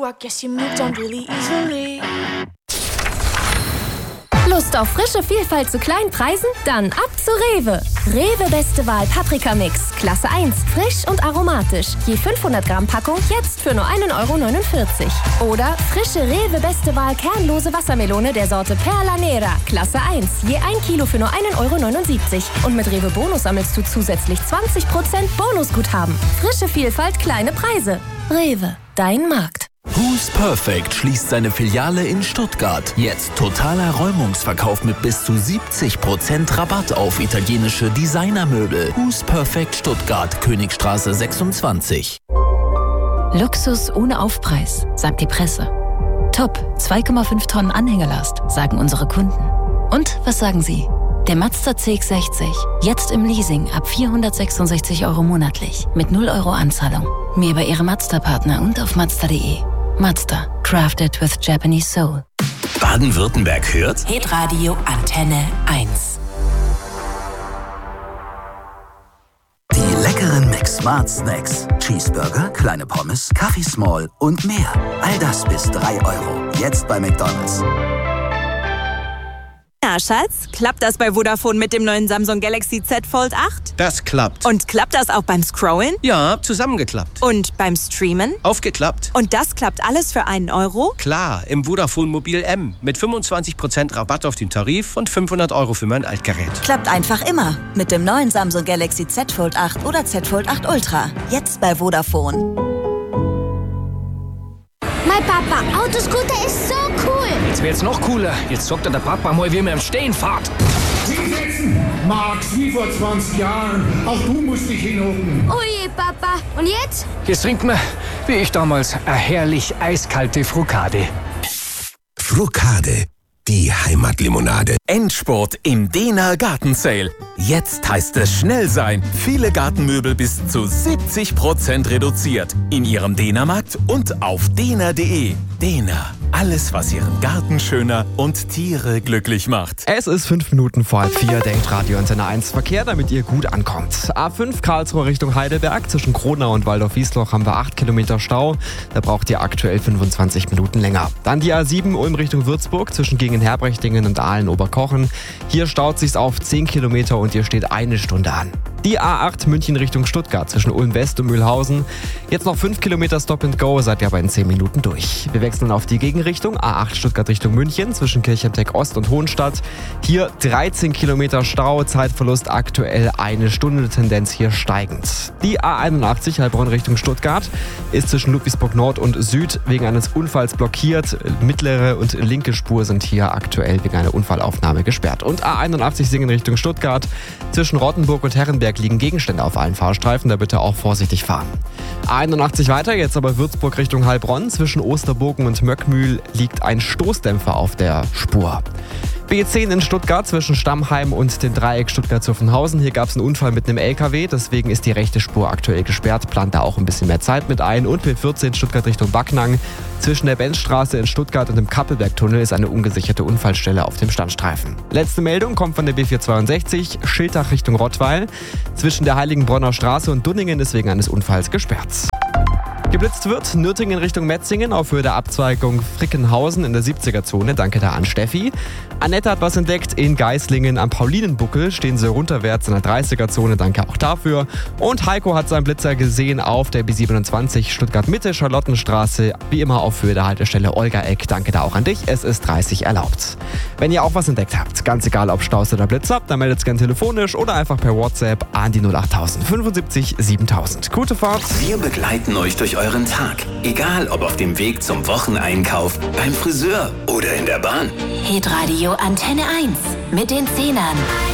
I guess you moved on really easily. Lust auf frische Vielfalt zu kleinen Preisen? Dann ab zu Rewe. Rewe Beste Wahl Paprika-Mix. Klasse 1. Frisch und aromatisch. Je 500 Gramm Packung jetzt für nur 1,49 €. Oder frische Rewe Beste Wahl kernlose Wassermelone der Sorte Perla Nera. Klasse 1. Je 1 Kilo für nur 1,79 €. Und mit Rewe Bonus sammelst du zusätzlich 20% Bonusguthaben. Frische Vielfalt, kleine Preise. Rewe, dein Markt. Who's Perfect schließt seine Filiale in Stuttgart. Jetzt totaler Räumungsverkauf mit bis zu 70% Rabatt auf italienische Designermöbel. Who's Perfect Stuttgart, Königstraße 26. Luxus ohne Aufpreis, sagt die Presse. Top, 2,5 Tonnen Anhängerlast, sagen unsere Kunden. Und was sagen Sie? Der Mazda CX-60, jetzt im Leasing ab 466 € monatlich, mit 0 € Anzahlung. Mehr bei Ihrem Mazda-Partner und auf Mazda.de. Mazda, crafted with Japanese soul. Baden-Württemberg hört Hitradio Antenne 1. Die leckeren Mix-Smart Snacks. Cheeseburger, kleine Pommes, Kaffee Small und mehr. All das bis 3 €. Jetzt bei McDonald's. Ja, Schatz, klappt das bei Vodafone mit dem neuen Samsung Galaxy Z Fold 8? Das klappt. Und klappt das auch beim Scrollen? Ja, zusammengeklappt. Und beim Streamen? Aufgeklappt. Und das klappt alles für 1 €? Klar, im Vodafone Mobil M. Mit 25% Rabatt auf den Tarif und 500 € für mein Altgerät. Klappt einfach immer. Mit dem neuen Samsung Galaxy Z Fold 8 oder Z Fold 8 Ultra. Jetzt bei Vodafone. Mein Papa, Autoscooter ist so cool. Jetzt wird's noch cooler. Jetzt zockt der Papa mal, wie man im Stehen fährt. Hinsetzen! Max, wie vor 20 Jahren. Auch du musst dich hinhocken. Oh je, Papa. Und jetzt? Jetzt trinkt man, wie ich damals, eine herrlich eiskalte Frucade. Frucade, die Heimatlimonade. Endspurt im Dehner Gartensale. Jetzt heißt es schnell sein. Viele Gartenmöbel bis zu 70% reduziert. In Ihrem Dehnermarkt und auf dehner.de. Dehner. Alles, was Ihren Garten schöner und Tiere glücklich macht. Es ist 5 Minuten vor 4, denkt Radio Antenne 1 Verkehr, damit ihr gut ankommt. A5 Karlsruhe Richtung Heidelberg. Zwischen Kronau und Waldorf-Wiesloch haben wir 8 Kilometer Stau. Da braucht ihr aktuell 25 Minuten länger. Dann die A7 Ulm Richtung Würzburg. Zwischen Gingen-Herbrechtingen und Aalen-Oberkochen. Hier staut sich's auf 10 Kilometer und ihr steht 1 Stunde an. Die A8 München Richtung Stuttgart zwischen Ulm West und Mühlhausen. Jetzt noch 5 Kilometer Stop and Go, seid ihr aber in 10 Minuten durch. Wir wechseln auf die Gegenrichtung. A8 Stuttgart Richtung München zwischen Kirchheimteck Ost und Hohenstadt. Hier 13 Kilometer Stau, Zeitverlust aktuell 1 Stunde, Tendenz hier steigend. Die A81 Heilbronn Richtung Stuttgart ist zwischen Ludwigsburg Nord und Süd wegen eines Unfalls blockiert. Mittlere und linke Spur sind hier aktuell wegen einer Unfallaufnahme gesperrt. Und A81 Singen Richtung Stuttgart zwischen Rottenburg und Herrenberg liegen Gegenstände auf allen Fahrstreifen, da bitte auch vorsichtig fahren. A81 weiter, jetzt aber Würzburg Richtung Heilbronn. Zwischen Osterbogen und Möckmühl liegt ein Stoßdämpfer auf der Spur. B10 in Stuttgart zwischen Stammheim und dem Dreieck Stuttgart-Zuffenhausen. Hier gab es einen Unfall mit einem LKW, deswegen ist die rechte Spur aktuell gesperrt. Plant da auch ein bisschen mehr Zeit mit ein. Und B14 Stuttgart Richtung Backnang. Zwischen der Benzstraße in Stuttgart und dem Kappelbergtunnel ist eine ungesicherte Unfallstelle auf dem Standstreifen. Letzte Meldung kommt von der B462, Schiltach Richtung Rottweil. Zwischen der Heiligenbronner Straße und Dunningen ist wegen eines Unfalls gesperrt. Geblitzt wird Nürtingen Richtung Metzingen auf Höhe der Abzweigung Frickenhausen in der 70er-Zone. Danke da an Steffi. Annette hat was entdeckt. In Geislingen am Paulinenbuckel stehen sie runterwärts in der 30er-Zone. Danke auch dafür. Und Heiko hat seinen Blitzer gesehen auf der B27 Stuttgart-Mitte, Charlottenstraße. Wie immer auf Höhe der Haltestelle Olga-Eck. Danke da auch an dich. Es ist 30 erlaubt. Wenn ihr auch was entdeckt habt, ganz egal ob Staus oder Blitzer, dann meldet es gerne telefonisch oder einfach per WhatsApp an die 08000 75 7000. Gute Fahrt. Wir begleiten euch durch euren Tag. Egal ob auf dem Weg zum Wocheneinkauf, beim Friseur oder in der Bahn. Hitradio Antenne 1 mit den Zehnern.